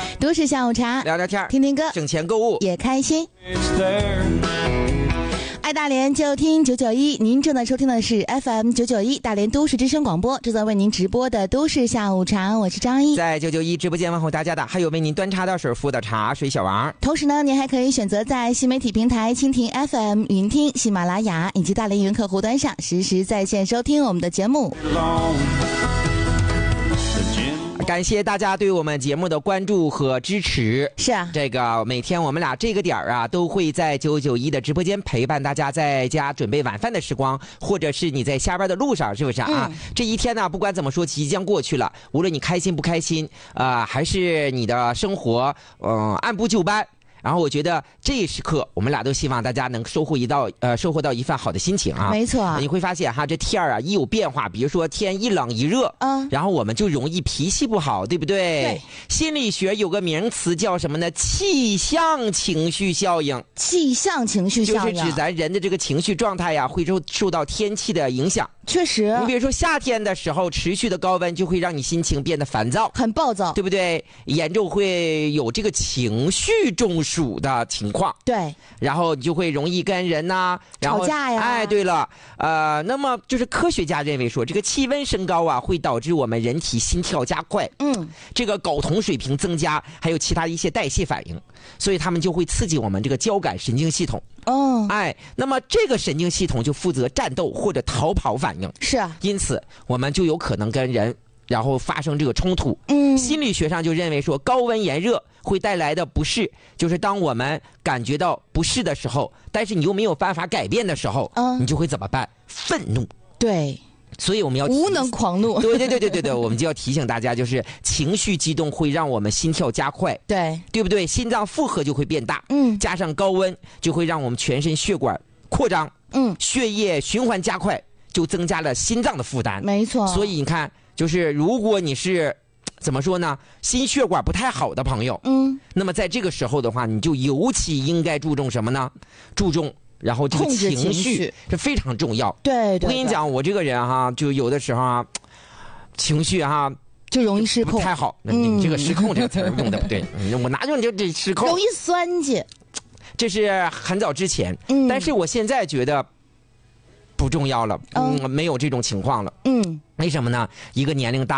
都市下午茶， 聊聊天， 听听歌， 省钱购物也开心。爱大连就听991，您正在收听的是 FM 991大连都市之声广播，正在为您直播的都市下午茶，我是张一。 在991直播间问候大家的，还有为您端茶倒水服务的茶水小王。 同时呢，您还可以选择在新媒体平台蜻蜓 FM、云听、喜马拉雅以及大连云客户端上实时在线收听我们的节目。 感谢大家对我们节目的关注和支持。 是啊， 这个每天我们俩这个点儿啊，都会在991的直播间陪伴大家在家准备晚饭的时光，或者是你在下班的路上，是不是啊？这一天呢，不管怎么说，即将过去了。无论你开心不开心，还是你的生活，按部就班。然后我觉得这一时刻，我们俩都希望大家能收获到一份好的心情啊。 没错， 你会发现哈，这天儿啊一有变化，比如说天一冷一热，然后我们就容易脾气不好，对不对？ 对。 心理学有个名词叫什么呢？气象情绪效应。 气象情绪效应就是指咱人的这个情绪状态呀，会受到天气的影响。 确实， 你比如说夏天的时候，持续的高温就会让你心情变得烦躁， 很暴躁，对不对？严重会有这个情绪中暑的情况。 对， 然后你就会容易跟人呐吵架呀。 哎，对了，那么就是科学家认为说，这个气温升高啊，会导致我们人体心跳加快，这个睾酮水平增加，还有其他一些代谢反应，所以他们就会刺激我们这个交感神经系统。哎，那么这个神经系统就负责战斗或者逃跑反应。 是啊， 因此我们就有可能跟人然后发生这个冲突。心理学上就认为说，高温炎热会带来的不适，就是当我们感觉到不适的时候，但是你又没有办法改变的时候，你就会怎么办？愤怒。 对。 所以我们要无能狂怒。 对，我们就要提醒大家，就是情绪激动会让我们心跳加快，对不对？心脏负荷就会变大，加上高温就会让我们全身血管扩张，血液循环加快，就增加了心脏的负担。 没错。 所以你看，就是如果你是怎么说呢，心血管不太好的朋友，那么在这个时候的话，你就尤其应该注重什么呢？注重然后这个情绪是非常重要。 对， 我跟你讲，我这个人哈，就有的时候啊，情绪哈就容易失控， 不太好。你这个失控这个词儿用的不对，我哪有你这失控？ 容易酸气。 这是很早之前，但是我现在觉得不重要了，没有这种情况了。为什么呢？一个年龄大